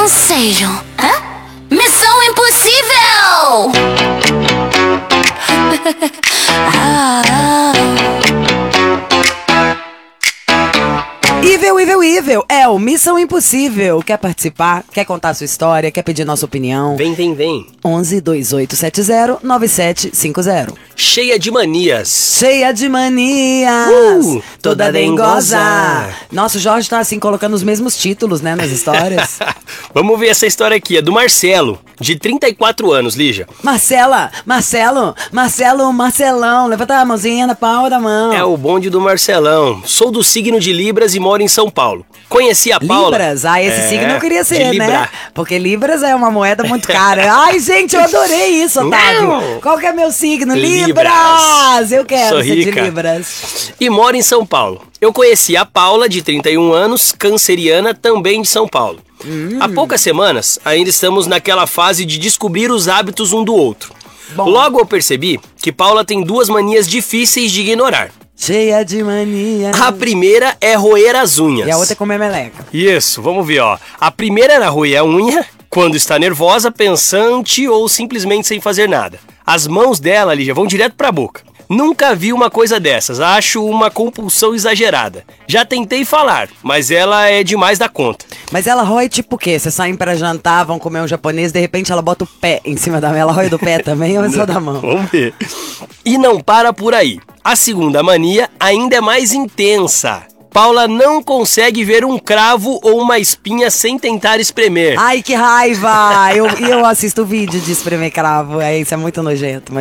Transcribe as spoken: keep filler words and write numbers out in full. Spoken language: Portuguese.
Conselho, hã? Missão Impossível! ah. Evil, Evil, Evil, é o Missão Impossível. Quer participar? Quer contar a sua história? Quer pedir nossa opinião? Vem, vem, vem. onze, vinte e oito setenta, noventa e sete cinquenta. Cheia de manias. Cheia de manias, Uh, toda toda dengosa. dengosa. Nossa, o Jorge tá assim, colocando os mesmos títulos, né, nas histórias. Vamos ver essa história aqui, é do Marcelo, de trinta e quatro anos, Lígia. Marcela, Marcelo, Marcelo, Marcelão, levanta a mãozinha na palma da mão. É o bonde do Marcelão. Sou do signo de Libras e moro em São Paulo. Conheci a Paula... Libras? Ah, esse É, signo eu queria de ser, Libra. né? Porque Libras é uma moeda muito cara. Ai, gente, eu adorei isso, Otávio. Não. Qual que é meu signo? Libras. Libras! Eu quero Sou ser de rica. Libras. E moro em São Paulo. Eu conheci a Paula, de trinta e um anos, canceriana, também de São Paulo. Hum. Há poucas semanas, ainda estamos naquela fase de descobrir os hábitos um do outro. Bom. Logo eu percebi que Paula tem duas manias difíceis de ignorar. Cheia de mania. A primeira é roer as unhas. E a outra é comer meleca. Isso, vamos ver, ó. A primeira era roer a unha quando está nervosa, pensante ou simplesmente sem fazer nada. As mãos dela ali já vão direto pra boca. Nunca vi uma coisa dessas, acho uma compulsão exagerada. Já tentei falar, mas ela é demais da conta. Mas ela rói tipo o quê? Vocês saem pra jantar, vão comer um japonês, de repente ela bota o pé em cima da mão. Ela rói do pé também ou é só da mão? Vamos ver. E não para por aí. A segunda mania ainda é mais intensa. Paula não consegue ver um cravo ou uma espinha sem tentar espremer. Ai, que raiva! E eu, eu assisto vídeo de espremer cravo, é, isso é muito nojento. Mas